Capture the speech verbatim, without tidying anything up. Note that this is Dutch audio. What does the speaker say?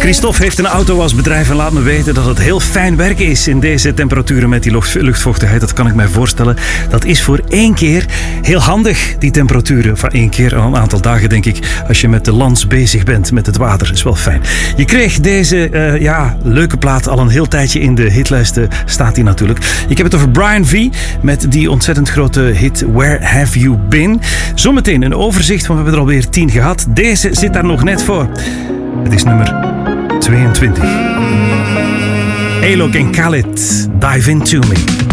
Christophe heeft een autowasbedrijf en laat me weten dat het heel fijn werken is in deze temperaturen met die luchtvochtigheid. Dat kan ik mij voorstellen. Dat is voor één keer heel handig, die temperaturen. Van één keer, al een aantal dagen denk ik, als je met de lans bezig bent met het water. Is wel fijn. Je kreeg deze uh, ja, leuke plaat al een heel tijdje in de hitlijsten, staat die natuurlijk. Ik heb het over Brian V. met die ontzettend grote hit Where Have You Been. Zometeen een overzicht, want we hebben er alweer tien gehad. Deze zit daar nog net voor. Het is nummer tweeëntwintig. Alok en Khalid, Dive Into Me.